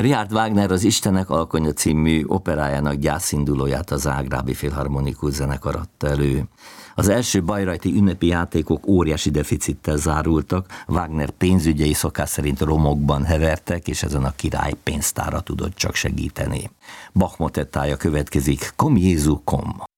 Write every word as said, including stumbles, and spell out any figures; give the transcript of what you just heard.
Richard Wagner az Istenek alkonya című operájának gyászindulóját a Zágrábi Filharmonikus Zenekar adta elő. Az első bayreuthi ünnepi játékok óriási deficittel zárultak, Wagner pénzügyei szokás szerint romokban hevertek, és ezen a király pénztára tudott csak segíteni. Bach motettája következik, Kom Jézu, kom!